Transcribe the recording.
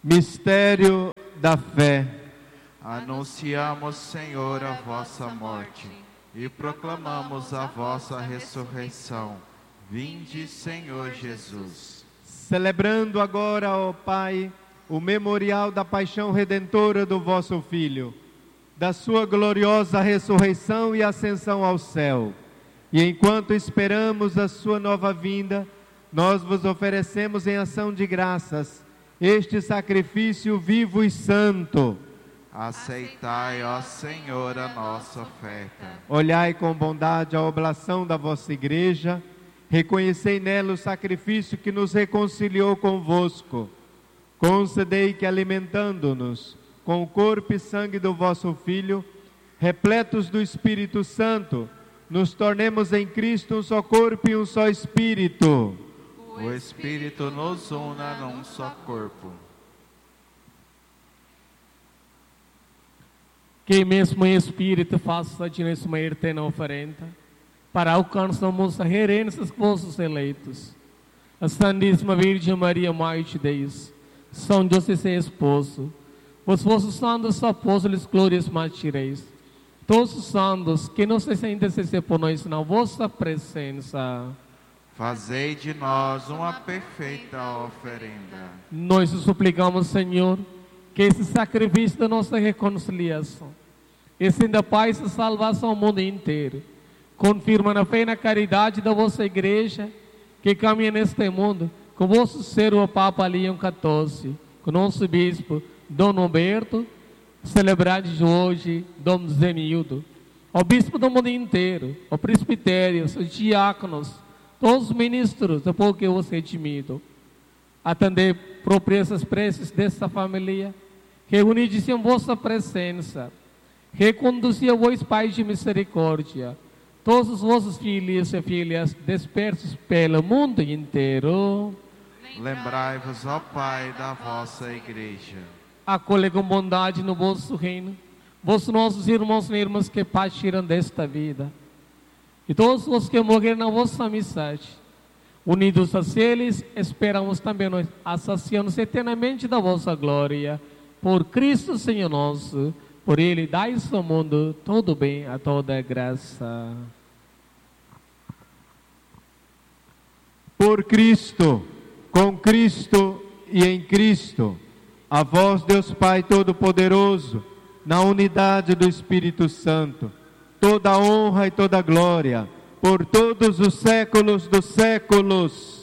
Mistério da fé. Anunciamos, Senhor, a vossa morte e proclamamos a vossa ressurreição. Vinde, Senhor Jesus. Celebrando agora, ó Pai, o memorial da paixão redentora do vosso Filho, da sua gloriosa ressurreição e ascensão ao céu. E enquanto esperamos a sua nova vinda, nós vos oferecemos em ação de graças este sacrifício vivo e santo. Aceitai, ó Senhor, a nossa oferta. Olhai com bondade a oblação da vossa igreja, reconhecei nela o sacrifício que nos reconciliou convosco. Concedei que, alimentando-nos com o corpo e sangue do vosso Filho, repletos do Espírito Santo, nos tornemos em Cristo um só corpo e um só Espírito. O Espírito nos una num só corpo. Que mesmo em Espírito faça de nós uma eterna oferenda, para alcançarmos a herança dos vossos eleitos. A Santíssima Virgem Maria, Mãe de Deus, São José, seu esposo, os vossos santos apóstolos, glórias martireis, todos os santos que nos intercedem por nós na vossa presença. Fazei de nós uma perfeita oferenda. Nós suplicamos, Senhor, que esse sacrifício da nossa reconciliação, esse da paz e salvação ao mundo inteiro, confirma na fé e na caridade da vossa igreja, que caminha neste mundo, com o vosso ser, o Papa Leão XIV, com o nosso bispo, Dom Humberto, celebrado de hoje, Dom Zenildo, ao bispo do mundo inteiro, ao presbitério, aos diáconos, todos os ministros do povo que você temido, atender proprias preces desta família, reunir-se em vossa presença, reconduzir a vós, Pai de misericórdia, todos os vossos filhos e filhas dispersos pelo mundo inteiro. Lembrai-vos, ó Pai, da vossa igreja. Acolhe com bondade no vosso reino, vossos nossos irmãos e irmãs que partiram desta vida, e todos os que morreram na vossa amizade. Unidos a eles, esperamos também nós, associando-nos eternamente da vossa glória. Por Cristo Senhor nosso, por Ele dai ao mundo todo bem, a toda graça. Por Cristo, com Cristo e em Cristo, a vós, Deus Pai Todo-Poderoso, na unidade do Espírito Santo, toda honra e toda glória, por todos os séculos dos séculos.